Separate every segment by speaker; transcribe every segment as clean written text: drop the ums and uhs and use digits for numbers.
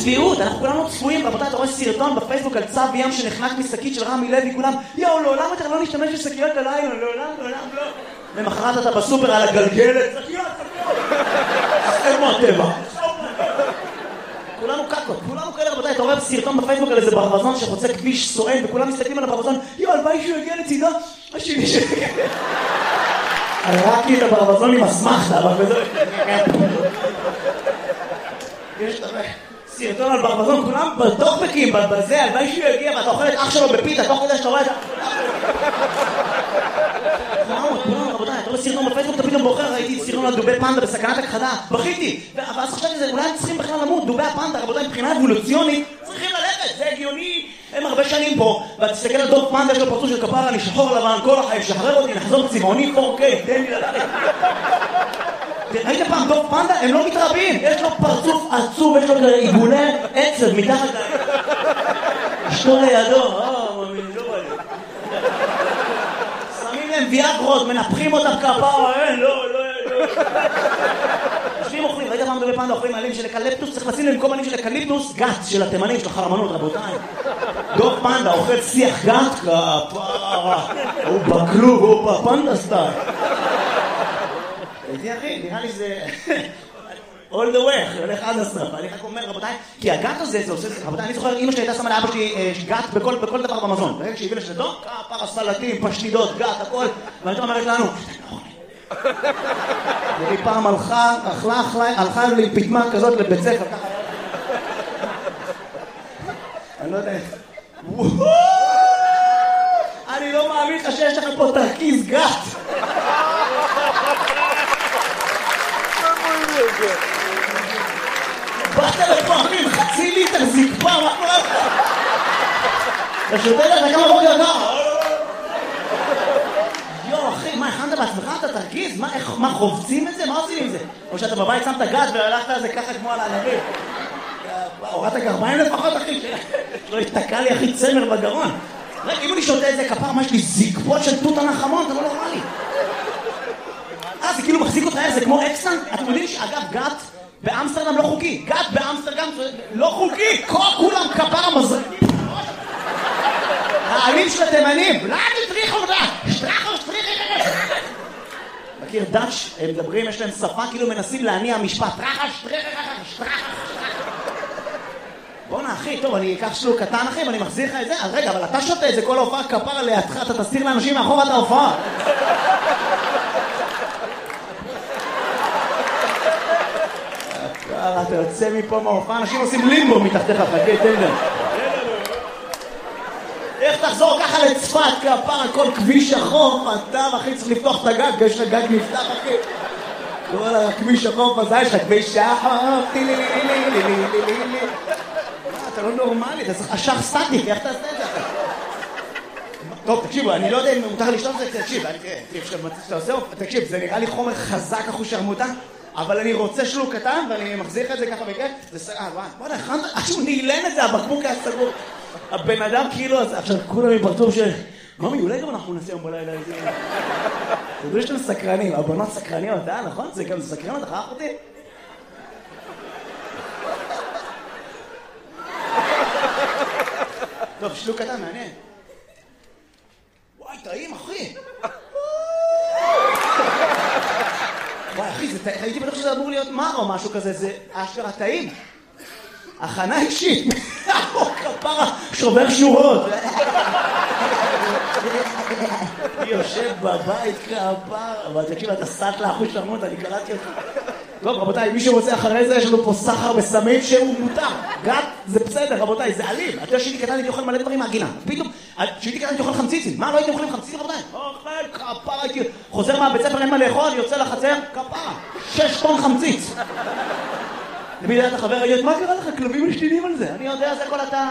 Speaker 1: צביעות, אנחנו כולנו צפויים, רבותיי, אתה רואה סרטון בפייסבוק על צו ים שנחנק משקית של רמי לוי, כולם, יאו, לעולם אתה לא נשתמש בשקיות הלילה, לעולם לא. למחרת אתה בסופר על הגלגלת, שקיות. איפה הטבע? כולנו קקות, כולנו כאלה, רבותיי, אתה רואה סרטון בפייסבוק על איזה ברווזון שחוצה כביש סואן, וכולם מסתכלים על הברווזון, יאו, הלוואי שהוא יגיע לצידו, השני שיגיע. הראקי את הברווזון עם אסמכתה, אבל בזה... יש סרטון על ברווזון, כולם בטוקבקים, בזה, הלוואי שהוא יגיע, ואתה אוכל את אח שלו בפיתה, תוך כדי שאתה רואה את ה... כולם, רבותיי, אתה רואה סרטון בפייסבוק, אתה פתאום בוחר, ראיתי סרטון על דובי פנדה בסכנת הכחדה, בכיתי, ואז חשבתי שזה, אולי הם צריכים בכלל למות, דובי הפנדה, רבותיי, מבחינה אבולוציונית, צריכים ללכת, זה הגיוני, הם הרבה שנים פה, ותסתכל על דוב פנדה, יש לו פרצוף של כפרה, אני שחור לבן, כל החיים, שחרר אותי, נחזור צבעוני 4K, תן לי ללכת. ראית פעם דוב פנדה? הם לא מתרבים, יש לו פרצוף עצוב, יש לו עיגולי עצב מתחת אשתו לידו, מאמין, לא בא לי. שמים להם ויאגרות, מנפחים אותם כפרה, לא. יושבים אוכלים, ראית פעם דובי פנדה אוכלים עלים של אקליפטוס, צריך לשים להם כל עלים של אקליפטוס, גת של התימנים, של החרמנות, רבותיי. דוב פנדה אוכל שיח גת, כפרה, הוא בכלוב, הוא בפנדה סטייל. זה אחי, נראה לי זה... all the way, הולך עד הסוף. אני רק אומר, רבותיי, כי הגת הזה, זה עושה... רבותיי, אני זוכר, אמא שלי הייתה שמה לאבא שלי גת בכל דבר במזון. ברגע שהיא הבינה שזה דו, כפרה, סלטים, פשטידות, גת, הכל. ואני אומרת לנו, והיא פעם הלכה לי פתמה כזאת לבית ספר, ככה... אני לא יודע... אני לא מאמין לך שיש לך פה תרכיז גת. באת לפעמים חצי ליטר זקפה, מה קורה לך? אתה שותה לך כמה בוקר ככה? יו אחי, מה הכנת בעצמך? אתה תרגיז? מה חובצים את זה? מה עושים עם זה? או שאתה בבית שמת גת והלכת על זה ככה כמו על הענבים? הורדת גרביים לפחות אחי, שלא יתקע לי אחי צמר בגרון. רגע, אם אני שותה את זה כפר, מה יש לי זקפות של תות הנחמון? אתה לא נורמלי. זה כאילו מחזיק אותך, זה כמו אקסטנט. אתם יודעים שאגב גת באמסטרדם לא חוקי. גת באמסטרדם לא חוקי. כולם כפר המזרקים. העלים של התימנים. לא תטריחו אותה. שטרחו. מכיר דאץ', הם מדברים, יש להם שפה כאילו מנסים להניע משפט. שטרחה. בוא'נה אחי, טוב, אני אקח שלוק קטן אחי ואני מחזיר לך את זה. אז רגע, אבל אתה שותה את זה כל ההופעה כפר לידך, אתה תסתיר לאנשים מאחור את ההופעה. אתה יוצא מפה מההופעה, אנשים עושים לימבו מתחתיך, חכה, תן להם. איך תחזור ככה לצפת, כפר, כל כביש החוף, אתה אחי צריך לפתוח את הגג, יש לך גג נפתח אחי. כל הכביש החוף הזה, יש לך כביש החוף, אתה לא נורמלי, אתה צריך אשך סטטיק, איך תעשה את זה אחי? טוב, תקשיבו, אני לא יודע אם מותר לשתות את זה, תקשיב, זה נראה לי חומר חזק אחו שרמוטה, אבל אני רוצה שלוק קטן, ואני מחזיך את זה ככה וכך, זה סגר, בוא'נה, עד שהוא נעלן את זה, הבקבוק היה סגור. הבן אדם כאילו, עכשיו כולם מפרצוף של... ממי, אולי גם אנחנו נעשה יום בלילה איזה... תדעו שאתם סקרנים, הבנות סקרניות, נכון? זה גם סקרנות, אחר אותי? טוב, שלוק קטן, מעניין. וואי, טעים, אחי. וואי, אחי, הייתי בטוח שזה אמור להיות מר או משהו כזה, זה אשכרה טעים. הכנה אישית. כפרה, שובר שורות. יושב בבית כפרה. אבל תקשיב, אתה סטלה אחוז שרמות, אני קראתי אותך. טוב, רבותיי, מי שרוצה אחרי זה, יש לנו פה סחר בסמים שהוא מותר. גת, זה בסדר, רבותיי, זה אלים. אתה שהייתי קטן, הייתי אוכל מלא דברים מהגינה. פתאום, שהייתי קטן, הייתי אוכל חמציצים. מה, לא הייתי אוכלים חמציצים, רבותיי? אוכל, כפרה, הייתי... חוזר מהבית ספר, אין מה לאכול, יוצא לחצר, כפרה. 6 טון חמציץ. למי דעת החבר, ראית, מה קרה לך? כלבים משתינים על זה. אני יודע, זה כל הטעם.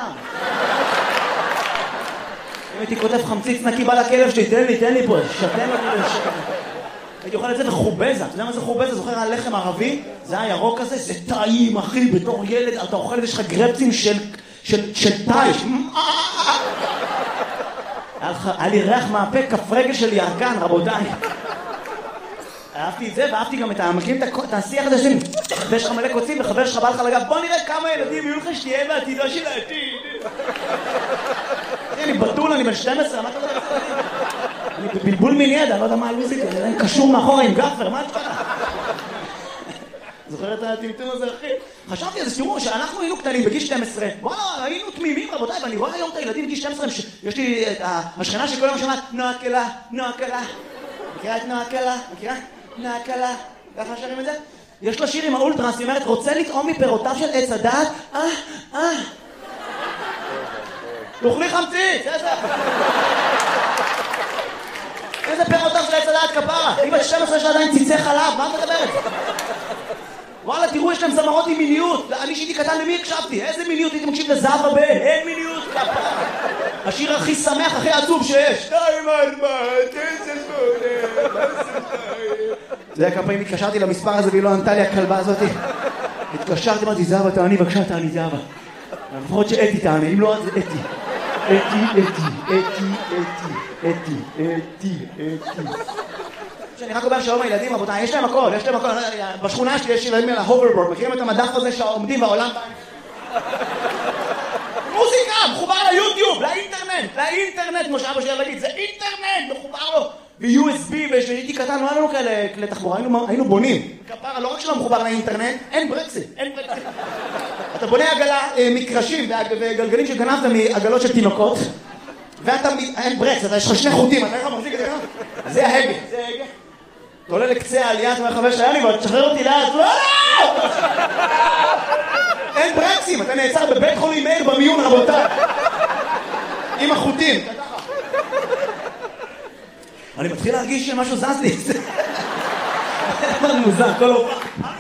Speaker 1: אם הייתי כותב חמציץ נקי בא לכלב שלי, תן לי פה, שתן לו לשקר. הייתי אוכל את זה בחובזה. אתה יודע מה זה חובזה? זוכר על לחם ערבי? זה היה ירוק כזה, זה טעים, אחי, בתור ילד, אתה אוכל את זה, יש לך גרפצים של טייש. היה לי ריח מהפה, כף רגל של ירקן, רבותיי. אהבתי את זה, ואהבתי גם מכירים את השיח הזה שלי, ויש לך מלא קוצים וחבר שלך בא לך לגב, בוא נראה כמה ילדים יהיו לך שתהיה בעתידו של העתיד. אני בטול, אני בן 12, מה אתה יודע? אני בבלבול מיני ידע, אני לא יודע מה הלוזית, אני קשור מאחורה עם גפר, מה אתה יודע? זוכר את הטמטום הזה, אחי? חשבתי על זה, תראו, שאנחנו היינו קטנים בגיל 12, וואלה, היינו תמימים, רבותיי, ואני רואה היום את הילדים בגיל 12, יש לי את השכנה שכל יום שומעת, נועה קלה, נועה קלה. מכירה את נועה קלה? מכירה? נועה קלה. ככה שרים את זה? יש לו שיר עם האולטרס, היא אומרת, רוצה לטעום מפירותיו של עץ הדעת? תאכלי חמצית, איזה פירותיו של עץ הדעת כפרה? היא בת 12 שעדיין ציצי חלב, מה את מדברת? וואלה, תראו, יש להם זמרות עם מיניות. אני שהייתי קטן, למי הקשבתי? איזה מיניות? הייתי מקשיב לזהב הבא, אין מיניות כפרה. השיר הכי שמח, הכי עצוב שיש. 2, 4, 9, 8, זה היה כמה פעמים התקשרתי למספר הזה והיא לא ענתה לי הכלבה הזאת. התקשרתי, אמרתי, זהבה תעני, בבקשה תעני, זהבה. לפחות שאתי תעני, אם לא, זה אתי. אתי. שאני רק אומר שלום הילדים, רבותיי, יש להם הכל. בשכונה שלי יש ילדים על ההוברבורד, מכירים את המדף הזה שעומדים בעולם? מוזיקה, מחובר ליוטיוב, לאינטרנט, כמו שאבא שלי להגיד, זה אינטרנט, מחובר לו ב-USB, והייתי קטן, לא היה לנו כאלה כלי תחבורה, היינו בונים. כפרה, לא רק שלא מחובר לאינטרנט, אין ברקסית. אתה בונה עגלה, מקרשים וגלגלים שגנבת מעגלות של תינוקות, ואתה, אין ברקס, אתה יש לך 2 חוטים, אתה איך מחזיק את זה? זה ההגה. אתה עולה לקצה העלייה, אתה אומר 5 היה לי, ותשחרר אותי לאט, לא! אין ברקסים, אתה נעצר בבית חולים מאיר במיון, רבותיי. עם החוטים. אני מתחיל להרגיש שמשהו זז לי. זה מוזר, כל הופעה.